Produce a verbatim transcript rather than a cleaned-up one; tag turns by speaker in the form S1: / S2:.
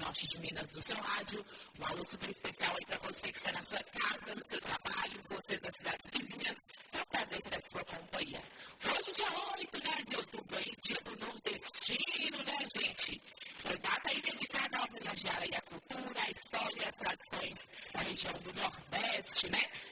S1: norte de Minas do seu rádio. Um alô super especial aí para você que está na sua casa, no seu trabalho, vocês das cidades vizinhas. É um prazer ter a sua companhia. Hoje, dia oito, né, de outubro, aí, dia do nordestino, né, gente? É data aí dedicada a homenagear aí a cultura, a história e as tradições da região do Nordeste, né?